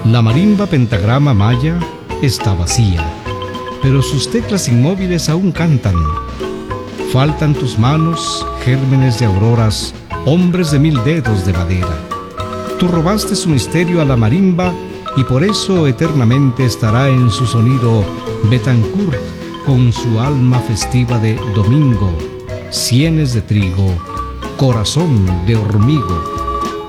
La marimba pentagrama maya está vacía, pero sus teclas inmóviles aún cantan. Faltan tus manos, gérmenes de auroras, hombres de 1000 dedos de madera. Tú robaste su misterio a la marimba y por eso eternamente estará en su sonido Betancourt con su alma festiva de domingo, sienes de trigo, corazón de hormigo.